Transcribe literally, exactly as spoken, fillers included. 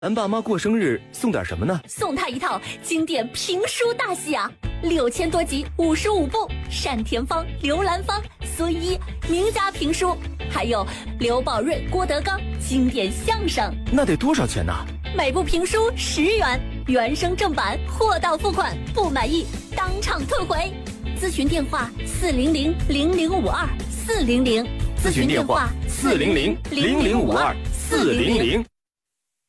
咱爸妈过生日送点什么呢？ 送他一套经典评书大戏啊，六千多集，五十五部，单田芳、刘兰芳、孙一名家评书，还有刘宝瑞、郭德纲经典相声。 那得多少钱呢？ 每部评书十元，原声正版，货到付款，不满意当场退回。咨询电话四零零零零五二四零零， 咨询电话四零零零零五二四零零。